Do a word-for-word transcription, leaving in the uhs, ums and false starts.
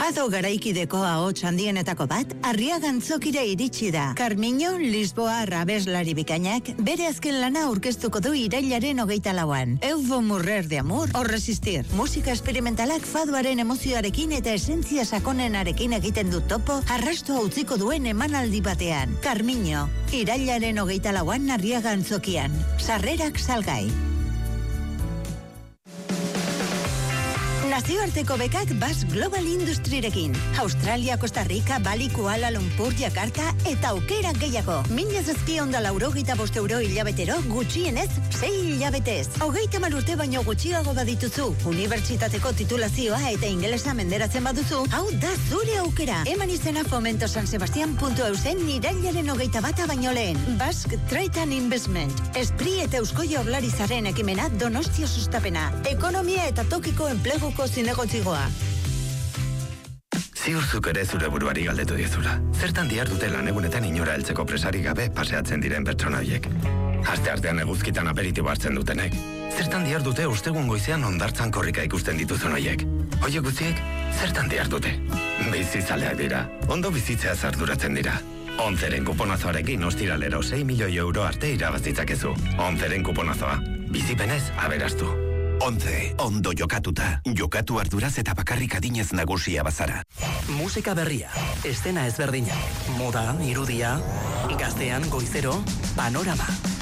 Fado garaikideko ahots handienetako bat, Arriaga Antzokira iritsi da. Carmiño Lisboa abeslari bikainak bere azken lana aurkeztuko du irailaren hogeita lauan. Eufo Murrer de Amor o Resistir. Musika esperimentalak fadoaren emozioarekin eta esentzia sakonenarekin egiten du topo, arrastoa utziko duen emanaldi batean. Carmiño, irailaren hogeita lauan Arriaga Antzokian. Sarrerak salgai. Nazioarteko bekak Basque Global Industrirekin. Australia, Costa Rica, Bali, Kuala Lumpur, Jakarta eta aukerak gehiago. Mila zazpiehun eta laurogeita bost euro hilabetero, gutxienez, sei hilabetez. Hogeita hamar urte baino gutxiago badituzu. Unibertsitateko titulazioa eta ingelesa menderatzen baduzu, hau da zure aukera. Eman izena fomento san sebastian puntu eu zen irailaren hogeita bata baino lehen. Basque Trade and Investment. Espri eta Eusko Jaurlaritzaren ekimena Donostia sustapena. Ekonomia eta tokiko enpleguko zinegotzigoa. Ziurzuk ere zure buruari galdetu dizula. Zertan dihardute lan egunetan inora heltzeko presari gabe paseatzen diren pertsona horiek? Aste artean eguzkitan aperitibo hartzen dutenek. Zertan dihardute ostegun goizean hondartzan korrika ikusten dituzun horiek? Horiek guztiek, zertan dihardute? Bizizaleak dira, ondo bizitzea arduratzen dira. Onzeren kuponazoarekin ostiralero sei milioi euro arte irabazitzakezu. Onzeren kuponazoa, bizipenez aberastu. Ontze, ondo jokatuta. Jokatu arduraz eta bakarrik adinez nagusia bazara. Musika berria, estena ezberdina. Moda, irudia, gaztean, goizero, panorama.